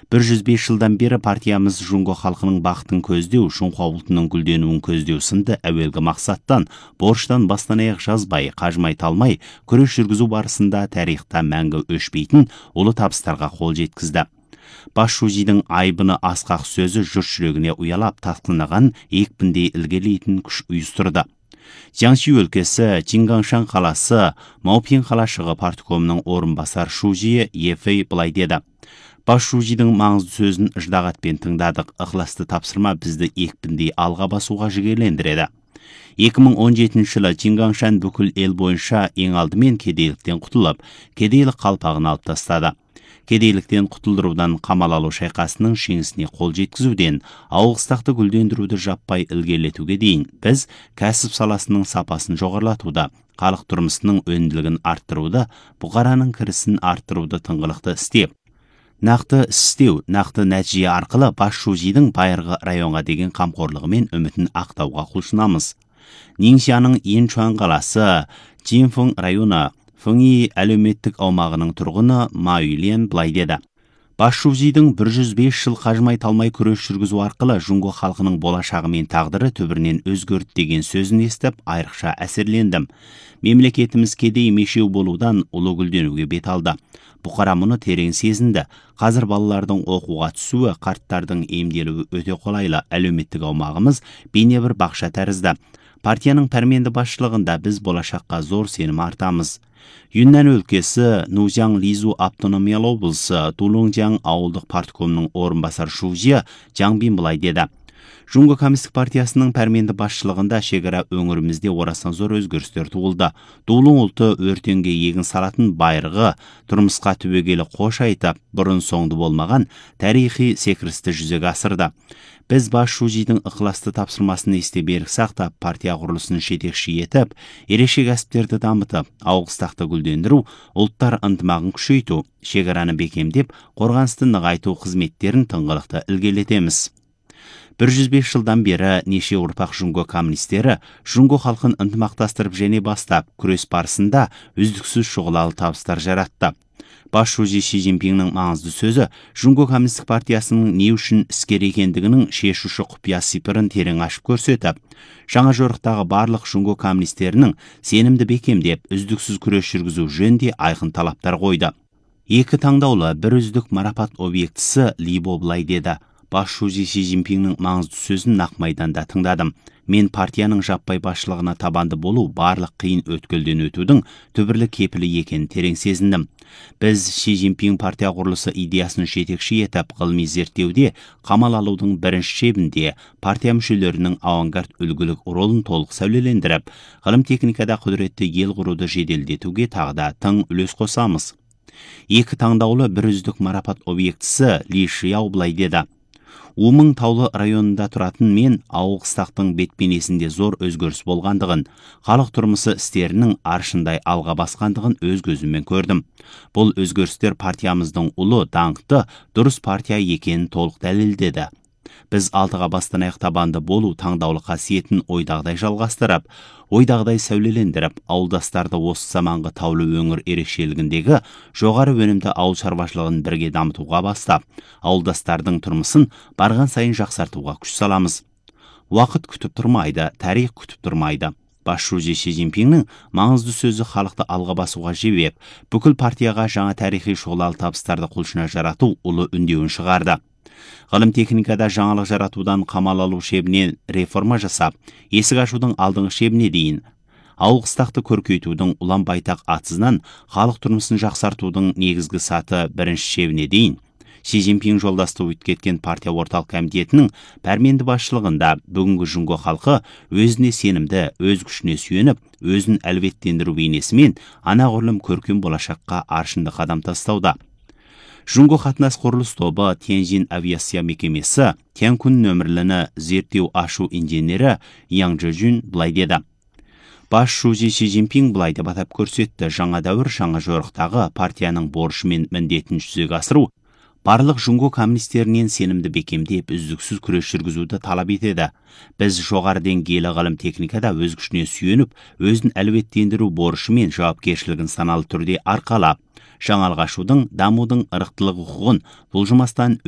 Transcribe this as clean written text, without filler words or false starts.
105 жылдан бері партиямыз Жунго халқының бақытын көздеу, Шунхуа ұлтының гүлденуін көздеу сынды әуелгі мақсаттан, борыштан бастан аяқ жазбай, қажымай талмай, күрес жүргізу барысында тарихта мәңгі өшпейтін ұлы табыстарға қол жеткізді. Бас Шужидің айбыны асқақ сөзі жұрт жүрегіне ұялап тасқынаған екпіндей ілгерілейтін күш ұйыстырды. Jiangxi өлкесі, Чингаңшан қаласы, Маопин қалашығы парткомының орынбасар Шужи Ефей былай деді. Бас Шужидің маңызды сөзін ждағатпен тыңдадық. Ықыласты тапсырма бізді екпіндей алға басуға жігерлендіреді. 2017 жылы Чингаңшан бүкіл ел бойынша ең алдымен кедейліктен құтылып, кедейлік қалпағын алып тастады. Кедейліктен құтылдырудан қамал алу шайқасының жеңісіне қол жеткізуден, ауғыстақты гүлдендіруді жаппай ілгерілетуге дейін біз кәсіп саласының сапасын жоғарлатуда, халық тұрмысының өнімділігін арттыруды, бұқараның кірісін арттыруды тыңғылықты істеп, нақты істеу, нақты нәтиже арқылы Бас Шужидің байырғы районға деген қамқорлығы мен үмітін ақтауға құлшынамыз. Нingxiaның Енчуан қаласы, Jinfeng районы, Фыңи әлеуметтік аумағының тұрғыны Ма Юйлен былай деді. Бас Шужидің 105 жыл қажымай талмай күрес жүргізу арқылы Жунго халқының болашағы мен тағдыры түбірінен өзгерді деген сөзін естіп, айрықша әсерлендім. Мемлекетіміз кедей мешеу болудан ұлы гүлденуге бет алды. Бұқара мұны терең сезінді. Қазір балалардың оқуға түсуі, қарттардың емделуі өте қолайлы. Әлеуметтік аумағымыз бейне бір бақша тәрізді. Партияның пәрменді басшылығында біз болашаққа зор сенім артамыз. Юннан өлкесі, Нузяң Лизу автономиялы облысы, Дулоңжаң ауылдық парткомның орынбасар Шужи Жаңбин былай деді. Жунго коммунистік партиясының пәрменді басшылығында шекара өңірімізде орасан зор өзгерістер туылды. Дулоң ұлты өртенге егін салатын байырғы, тұрмысқа түбегейлі қош айтып, бұрын соңды болмаған тарихи секірісті жүзеге асырды. Біз Бас Шужидің ықыласты тапсырмасын есте берік сақтап, партия құрылысын жетекші етіп, ерекше кәсіптерді дамытып, ауғыстақты гүлдендіру, ұлттар ынтымағын күшейту, шекараны бекемдеп, қорғанысты нығайту қызметтерін тыңғылықты ілгерілетеміз. 105 жылдан бері неше ұрпақ Жунго коммунистері Жунго халқын ынтымақтастырып және бастап, күрес барысында үздіксіз шұғылалы табыстар жаратты. Бас Шужи Ши Цзиньпиннің маңызды сөзі Жунго коммунистік партиясының не үшін іскер екендігінің шешуші құпия сипырын терең ашып көрсетіп, жаңа жорықтағы барлық Жунго коммунистерінің сенімді бекемдеп, үздіксіз күрес жүргізу жөнінде айқын талаптар қойды. Екі таңдаулы бір үздік марапат объектісі Либо былай деді. Бас Шужи Ши Цзиньпиннің маңызды сөзін нақ майданда тыңдадым. Мен партияның жаппай басшылығына табанды болу барлық қиын өткелден өтудің түбірлі кепілі екенін терең сезіндім. Біз Ши Цзиньпин партия құрылысы идеясын жетекші етіп, ғылыми зерттеуде қамал алудың бірінші шебінде партия мүшелерінің авангард үлгілік ролын толық сәулелендіріп, ғылым техникада құдіретті ел құруды жеделдетуге тағы да тың үлес қосамыз. Екі таңдаулы бір үздік марапат объектісі Ли Шияу былай деді. Умың таулы районында тұратын мен ауғыстақтың бетпенесінде зор өзгеріс болғандығын, халық тұрмысы істерінің аршындай алға басқандығын өз көзіммен көрдім. Бұл өзгерістер партиямыздың ұлы, даңқты, дұрыс партия екенін толық дәлелдеді. Біз алдыға бастан аяқ табанды болу таңдаулы қасиетін ойдағдай жалғастырып, ойдағдай сәулелендіріп, ауылдастарды осы заманғы таулы өңір ерекшелігіндегі жоғары өнімді ауыл шаруашылығын бірге дамытуға бастап, ауылдастардың тұрмысын барған сайын жақсартуға күш саламыз. Уақыт күтіп тұрмайды, тарих күтіп тұрмайды. Бас Шужи Ши Цзиньпиннің маңызды сөзі халықты алға басуға жебеп, бүкіл партияға жаңа тарихи шұғылалы табыстарды құлшына жарату ұлы үндеуін шығарды. Ғылым техникада жаңалық жаратудан қамал алу шебінен реформа жасап, есік ашудың алдыңғы шебіне дейін, ауғыстақты көркейтудің ұлан байтақ атсызынан халық тұрмысын жақсартудың негізгі саты бірінші шебіне дейін, Ши Цзиньпин жолдасты өткеткен партия орталық комитетінің пәрменді басшылығында бүгінгі Жунго халқы өзіне сенімді, өз күшіне сүйеніп, өзін әлеуеттендіру бейнесімен анағұрлым көркем болашаққа аршынды қадам тастауда. Жунго қатынас құрылыс тобы Тяньжин авиация мекемесі Тянкун нөмірліні зерттеу ашу инженері Яң Чжэжун былай деді. Бас Шужи Ши Цзиньпин былай деп атап көрсетті. Жаңа дәуір, жаңа жорықтағы партияның борышы мен міндетін жүзеге асыру барлық Жунго коммунистерінен сенімді бекемдеп, үздіксіз күрес жүргізуді талап етеді. Біз жоғары деңгейлі ғылым техникада өз күшіне сүйеніп, өзін әлеуеттендіру борышы мен жауапкершілігін саналы түрде арқалап, жаңалық ашудың, дамудың ырықтылық құқығын бұлжымастан